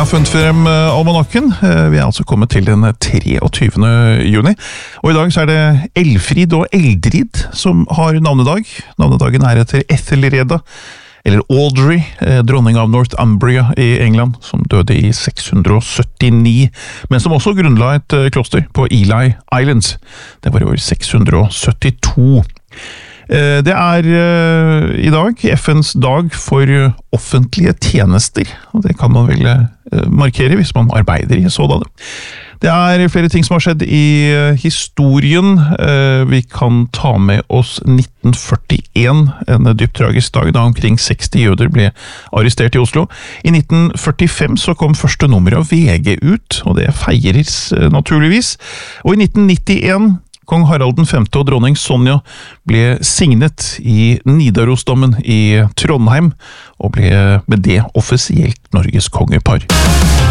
har funnet frem almanakken. Vi er altså kommet til den 23. juni. Og i dag så er det Elfrid og Eldrid som har navnedag. Navnedagen er etter Ethelreda, eller Audrey, dronning av Northumbria i England, som døde i 679, men som også grunnla et kloster på Ely Islands. Det var i år 672. Det er i dag FNs dag for offentlige tjenester, og det kan man vel markere hvis man arbeider i sådan. Det er flere ting som har skjedd i historien. Vi kan ta med oss 1941, en dypt tragisk dag da omkring 60 jøder ble arrestert i Oslo. I 1945 så kom første nummer av VG ut, og det feires naturligvis. Og i 1991 Kong Harald V og dronning Sonja ble signet i Nidarosdomen i Trondheim, og ble med det offisielt Norges kongepar.